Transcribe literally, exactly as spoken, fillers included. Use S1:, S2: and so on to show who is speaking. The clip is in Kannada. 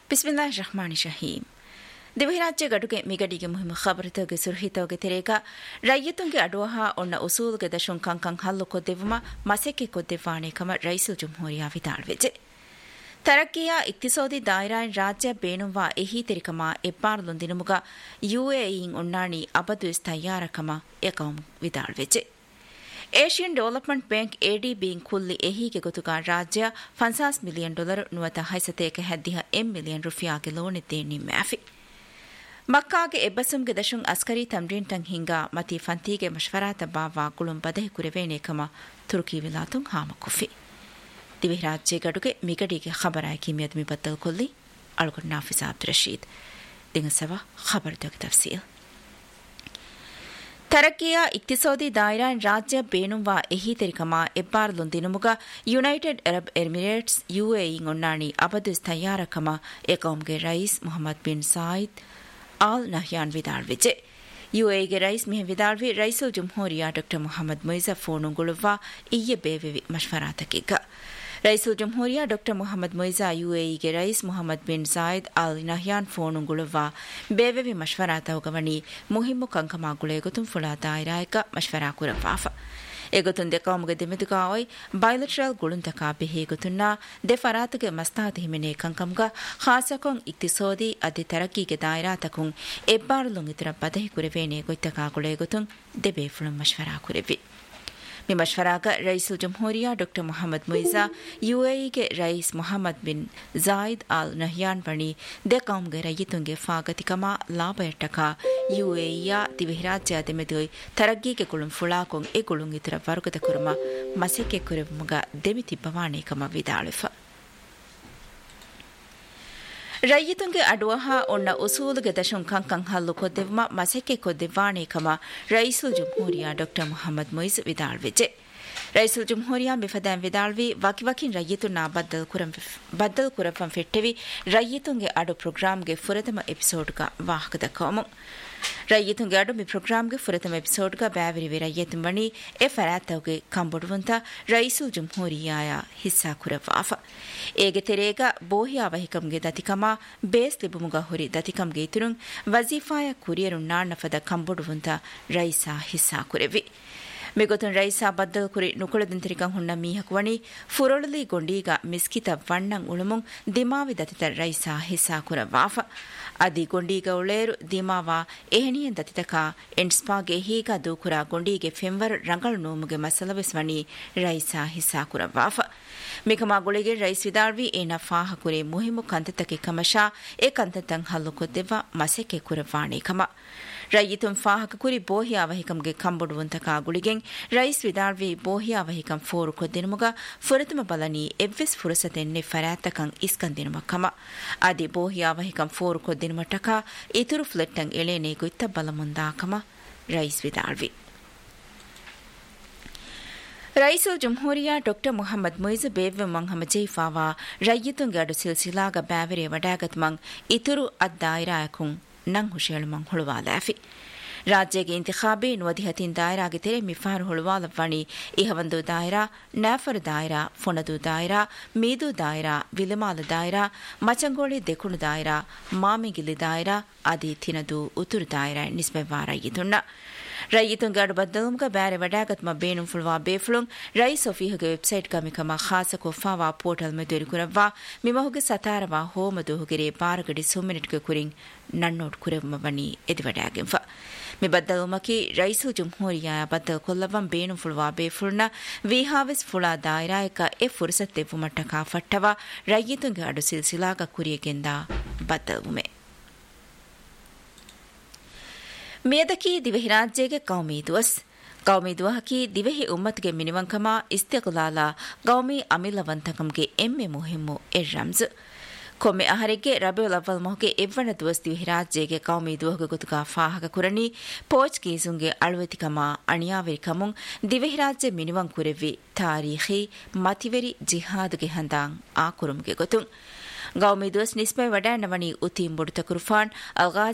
S1: ಬಿಸ್ಮಿಲ್ಲಾಹಿರ್ ರಹಮಾನಿರ್ ರಹೀಂ. ದಿವಹಿರಾಜ್ಯ ಗಡುಗೆ ಮಿಗಡಿಗೆ ಮುಹಿಮ ಖಬರತಗೆ ಸುರ್ಹಿತೋಗೆ ತೆರೆಗ ರೈಯತುಂಗೆ ಅಡುವಹ ಒಣ್ಣ ಉಸೂಲ್ಗೆ ದಶುಂ ಕಂಕಂ ಹಲ್ಲು ಕೊದ್ದೆವುಮ ಮಸೆಕೆ ಕೊದ್ದೆವಾಣೆ ಕಮ ರೈಸುಲ್ ಜುಮ್ಹೂರಿಯಾ ವಿದಾಳ್ವೆಜೆ. ತರಕ್ಕಿಯ ಇಕ್ತಿಸೋದಿ ದಾಯಿರಾಯನ್ ರಾಜ್ಯ ಬೇಣುವಾ ಎಹಿ ತೆರಿಕಮ ಎಪ್ಪಾರ್ಲುನ್ ದಿನಮುಗ ಯುಎಇನ್ ಉಣ್ಣಾಣಿ ಅಬದುಸ್ ತಯ್ಯಾರಕಮ ಎಕೌಂ ವಿದಾಳ್ವೆಜೆ. ಏಷಿಯನ್ ಡೆವಲಪ್ಮೆಂಟ್ ಬ್ಯಾಂಕ್ ಎಡಿಬಿನ್ ಕುಲ್ಲಿ ಎಹಿಗೆ ಗೊತುಗ ರಾಜ್ಯ ಪಂಚಾಸ್ million dollar ನುವತ ಹೈಸತೇಕೆ ಹದ್ದಿಹ M million ರುಫಿಯಾಗೆ ಲೋಣಿದ್ದೇನಿ ಮ್ಯಾಫಿ. ಮಕ್ಕಾಗೆ ಎಬ್ಬಸಂಗೆ ದಶುಂ Askari ತಮ್ರೀನ್ tongue ಹಿಂಗಾ ಮತಿ ಫಂತಿಗೆ ಮಶ್ವರಾತ ಬಾವಾ ಕುಳುಂ ಬದಹೆ ಕುರೆವೇನೆ ಕಮ ತುರ್ಕಿ ವಿಲಾತುಂ ಹಾಮ ಕುಫಿ. ದಿವಿ ರಾಜ್ಯ ಗಡುಗೆ ಮಿಗಡಿಗೆ ಖಬರಾಯ ಕಿಮಿಯದ್ ಮಿ ಬತ್ತಲ್ ಕೊಲ್ಲಿ ಅಳ್ಗುಡ್ ನಾಫಿಸ್ ಅಬ್ದುಲ್ ರಶೀದ್ ದಿನಸವ ಖಬರ್ ದೊಗೆ ತಫ್ಸೀಲ್. ತರಕ್ಕಿಯ ಇಕ್ತಿಸೋದಿ ದಾಯಿರಾನ್ ರಾಜ್ಯ ಬೇಣುವಾ ಎಹಿ ತೆರಿಕಮ ಎಬ್ಬಾರ್ಲುನ್ ದಿನಮುಗ United Arab Emirates ಯುಎಇನ್ ಉಣ್ಣಾಣಿ ಅಬದುಸ್ ತಯ್ಯಾರಕಮ ಎಕೌಂಗೆ rice Mohammed bin ಸಾಯಿದ್ all Nahyan ವಿದಾಳ್ವಿಜೆ. ಯುಎಇಗೆ rice ಮಿಹ ವಿದಾಳ್ವಿ ರೈಸುಲ್ ಜುಮ್ಹೂರಿಯಾ doctor Mohammed ಮೊಯ್ಜಾ ಫೋನುಂಗುಳುವಾ ಇಯ್ಯ ಬೇವೆವಿ ಮಶ್ವರಾತಕಿಗ. ರೈಸುಲ್ ಜುಮ್ಹೂರಿಯಾ doctor Mohammed ಮೊಯ್ಜಾ ಯುಎಇಗೆ rice Mohammed bin ಜಾಯಿದ್ Al Nahyan ಫೋನುಂಗುಳುವಾ ಬೇವೆವಿ ಮಶ್ವರಾತವುಗವಣಿ ಮುಹಿಮ್ಮು ಕಂಕಮಾಗುಳೆ ಗೊತುಂ ಫುಳಾ ದಾಯಿರಾಯಕ ಮಶ್ವರಾ ಕುರವಾಫ. ಎಗೊತುನ್ ದೆಕೌಮುಗೆ ದೆಮೆದುಗಾವೈ ಬೈಲಟ್ರಲ್ ಗುಳುಂತಕ ಬಿಹಿ ಗೊತುನ್ನ ದೆ ಫರಾತಗೆ ಮಸ್ತಾತಿ ಹಿಮೆನೆ ಕಂಕಂಗ ಖಾಸಕೊಂ ಇಕ್ತಿಸೋದಿ ಅದಿ ತರಕಿಗೆ ದಾಯಿರಾತಕುಂ ಎಬ್ಬಾರುಲುಂ ಇತರ ಬದಹಿ ಕುರೆವೇನೆ ಗೊತ್ತಕಾಗುಳೆ ಗೊತುಂ ದೆಬೆ ಫುಳುಂ ಮಶ್ವರಾ ಕುರೆವಿ. ಮಿ ಮಶ್ವರಾಗ ರೈಸುಲ್ ಜುಮ್ಹೂರಿಯಾ doctor Mohammed ಮೊಯ್ಜಾ ಯುಎಇಗೆ rice Mohammed bin ಜಾಯಿದ್ Al Nahyan ಬಣಿ ದೆಕೌಮ್ಗೆ ರೈಯತುಂಗೆ ಫಾಗತಿಕಮ ಲಾಭಯಟ್ಟಕ ಯುಎಇಯ ದಿವಿರಾಜ್ಯ ದೆಮೆದೊಯ್ ತರಗ್ಗಿಗೆ ಕುಳುಂ ಫುಳಾಕೊಂ A ಕುಳುಂ ಇತರ ವರ್ಗದ ಕುರುಮ ಮಸೆಕೆ ಕುರೆಮುಗ ದೆಮಿತಿ ಬವಾಣೆ ಕಮ ವಿದಾಳಿಫ. ರೈಯತುಂಗೆ ಅಡುವಹ ಒಣ್ಣ ಉಸೂಲುಗೆ ದಶುಂ ಕಂಕಂ ಹಲ್ಲು ಕೊದ್ದೆವ್ಮ ಮಸೆಕೆ ಕೊದ್ದೆವಾಣೆ ಕಮ ರೈಸುಲ್ ಜುಮ್ಹೂರಿಯಾ ಡಾಕ್ಟರ್ ಮೊಹಮ್ಮದ್ ಮೊಯ್ಜ್ ವಿದಾಳ್ವೆಜೆ. ರೈಸುಲ್ ಜುಮ್ಹೂರಿಯಾ ಮಿಫದಾನ್ ವಿದಾಳ್ವಿ ವಕಿವಕಿನ್ ರೈಯತುನ್ನ ಬದ್ದಲ್ ಕುರಂ ಬದ್ದಲ್ ಕುರಫಂ ಫೆಟ್ಟೆವಿ ರೈಯತುಂಗೆ ಅಡು ಪ್ರೋಗ್ರಾಮ್ಗೆ ಫುರತಮ ಎಪಿಸೋಡ್ಗ ವಾಹಕದ ಕೋಮು. ರೈಯತುಂಗೆ ಅಡು ಮಿ ಪ್ರೋಗ್ರಾಮ್ಗೆ ಫುರತಮ ಎಪಿಸೋಡ್ಗ ಬ್ಯಾವಿರಿವಿ ರೈಯತುಂ ಬಣಿ ಎ ಫರಾತವ್ಗೆ ಕಂಬೊಡುವಂತ ರೈಸುಲ್ ಜುಮ್ಹೂರಿಯಾಯ ಹಿಸ್ಸಾ ಕುರವಾಫ. ಏಗೆ ತೆರೇಗ ಬೋಹಿಯಾ ವಹಿಕಂಗೆ ದತಿಕಮ ಬೇಸ್ ಲಿಬುಮುಗ ಹುರಿ ದತಿಕಂಗೆ ಇತುರುಂ ವಜೀಫಾಯ ಕುರಿಯರು ನಾಣ್ಣಫದ ಕಂಬೊಡುವಂತ ರೈಸಾ ಹಿಸ್ಸಾ ಕುರೆವಿ. ಮಿಗೊತುನ್ ರೈಸಾ ಬದ್ದಲ್ ಕುರಿ ನುಕುಳದಿಂತಿರಿಕಂ ಹುಣ್ಣ ಮೀಹಕುವಣಿ ಫುರೊಳಲಿ ಗೊಂಡೀಗ ಮಿಸ್ಕಿತ ವಣ್ಣಂ ಉಳುಮುಂ ದಿಮಾವಿ ದತಿತ ರೈಸಾ ಹಿಸ್ಸಾ ಕುರವಾಫ. ಅದಿ ಗೊಂಡೀಗ ಉಳೇರು ದಿಮಾವಾ ಎಹಣಿಯನ್ ದತಿತಕ ಎಂಡ್ಸ್ಪಾಗೆ ಹೀಗ ದೂಕುರ ಗೊಂಡೀಗೆ ಫೆಂವರ್ ರಂಗಳು ನೋಮುಗೆ ಮಸಲವೆಸ್ವಣಿ ರೈಸಾ ಹಿಸ್ಸಾ ಕುರವಾಫ. ಮಿಕಮಾ ಗುಳಿಗೆ ರೈಸ್ ವಿದಾಳ್ವಿ ಏನ ಫಾಹ ಕುರೆ ಮುಹಿಮು ಕಂತತಕ್ಕೆ ಕಮಶಾ ಎ ಕಂತತಂ ಹಲ್ಲು ಕೊದ್ದೆವ್ವ ಮಸೆಕೆ ಕುರವಾಣೆ ಕಮ. ರೈಯಿತುಂ ಫಾಹಕ ಕುರಿ ಬೋಹಿಯಾ ವಹಿಕಂಗೆ ಕಂಬೊಡುವಂತಕ ಗುಳಿಗೆಂ ರೈಸ್ ವಿದಾಳ್ವಿ ಬೋಹಿಯಾ ವಹಿಕಂ ಫೋರು ಕೊದ್ದಿನುಮುಗ ಫುರತಮ ಬಲನಿ ಎವ್ವೆಸ್ ಫುರಸತೆನ್ನೆ ಫರಾತಕಂ ಇಸ್ಕಂದಿನುಮ ಕಮ. ಅದಿ ಬೋಹಿಯಾ ವಹಿಕಂ ಫೋರು ಕೊದ್ದಿನುಮಟಕ ಇತುರು ಫ್ಲೆಟ್ಟಂ ಎಳೆನೆ ಗುತ್ತ ಬಲಮುಂದಾಕಮ ರೈಸ್ ವಿದಾಳ್ವಿ. ರೈಸುಲ್ ಜುಮ್ಹೂರಿಯಾ ಡಾಕ್ಟರ್ ಮೊಹಮ್ಮದ್ ಮೊಯ್ಜ್ ಬೇವ್ವೆ ಮಂಗ್ ಹಮ ಜೈಫಾವಾ ರೈಯತುಂಗೆ ಅಡು ಸಿಲ್ಸಿಲಾಗ ಬ್ಯಾವೆರೆ ವಡಾಗತ್ ಮಂಗ್ ಇತುರು ಅದ್ ದಾಯಿರಾಯಕುಂ ನಂಗ್ ಹುಷೇಳು ಮಂಗ್ ಹುಳುವಾಲಾಫಿ. ರಾಜ್ಯಗೆ ಇಂತಿಖಾಬಿ ನುವದಿಹತಿನ್ ದಾಯಿರಾಗೆ ತೆರೆ ಮಿಫಾರು ಹುಳುವಾಲವ್ವಣಿ ಇಹವಂದು ದಾಯಿರಾ ನ್ಯಾಫರ್ ದಾಯಿರಾ ಫೊಣದು ದಾಯಿರಾ ಮೀದು ದಾಯಿರಾ ವಿಲಮಾಲ ದಾಯಿರಾ ಮಚಂಗೋಳಿ ದೆಕುಣು ದಾಯಿರಾ ಮಾಮಿಗಿಲಿ ದಾಯಿರಾ ಅದಿ ತಿನದು ಉತುರು ದಾಯಿರಾ ನಿಸ್ಬೆವಾರ ಇದುಣ್ಣ. ರೈಯಿತುಂಗೆ ಅಡು ಬದ್ದಲುಮ್ಗ ಬ್ಯಾರೆ ವಡಾಗತ್ಮ ಬೇಣುಂ ಫುಳುವಾ ಬೇಫುಳುಂ rice ಒಫೀಹುಗೆ website ಕಮಿಕಮ ಖಾಸಕೊ fava portal ಮೆದುರಿ ಕುರವ್ವಾ ಮಿಮಹುಗೆ ಸತಾರವಾ ಹೋಮದುಹುಗೆರೆ ಬಾರಗಡಿ ಸುಮ್ಮಿನಿಟ್ಗೆ ಕುರಿಂ ನನ್ನೋಡ್ ಕುರವ್ಮ ಬಣಿ ಎದಿವಡಾಗೆಂಫ. Me ಬದ್ದಲುಮಕಿ ರೈಸುಲ್ ಜುಮ್ಹೂರಿಯಾ ಬದ್ದಲ್ ಕೊಲ್ಲವಂ ಬೇಣುಂ ಫುಳುವಾ ಬೇಫುಳುನ ವಿಹಾವೆಸ್ ಫುಳಾ ದಾಯಿರಾಯಕ A ಫುರ್ಸತ್ತೆವ್ವು ಮಟ್ಟಕ ಫಟ್ಟವ ರೈಯಿತುಂಗೆ ಅಡು ಸಿಲ್ಸಿಲಾಗ ಕುರಿಯಗೆಂದ ಬದ್ದಲುಮೆ. ಮೇದಕಿ ದಿವೆಹಿ ರಾಜ್ಯಗೆ ಕೌಮಿ ದುವಸ್ ಕೌಮಿ ದುವಹಕಿ ದಿವೆಹಿ ಉಮ್ಮತ್ಗೆ ಮಿನಿವಂಕಮ ಇಸ್ತಿಕ್ಲಾಲ ಕೌಮಿ ಅಮಿಲವಂತಕಂಗೆ ಎಮ್ಮೆ ಮುಹಿಮ್ಮು ಎರ್ ರಮ್ಜ್. ಕೊಮ್ಮೆ ಅಹರೆಗೆ ರಬಿಯುಲ್ ಅವ್ವಲ್ ಮೊಹಗೆ ಎವ್ವಣ ದುವಸ್ ದಿವೆಹಿ ರಾಜ್ಯಗೆ ಕೌಮಿ ದುವಹಗೆ ಗೊತುಗ ಫಾಹಕ ಕುರಣಿ ಪೋಚ್ ಕೀಸುಂಗೆ ಅಳುವತಿಕಮ ಅಣಿಯಾವೆರಿಕಮುಂ ದಿವೆಹಿ ರಾಜ್ಯ ಮಿನಿವಂ ಕುರೆವಿ ತಾರೀಖಿ ಮತಿವೆರಿ ಜಿಹಾದ್ಗೆ ಹಂದಾಂ ಆ ಕುರುಮ್ಗೆ ಗೊತುಂ. ಗೌಮಿ ದುವಸ್ ನಿಸ್ಬೆ ವಡಾಂಡವಣಿ ಉತೀಂ ಬುಡುತ ಕುರ್ಫಾನ್ ಅಲ್ಗಾ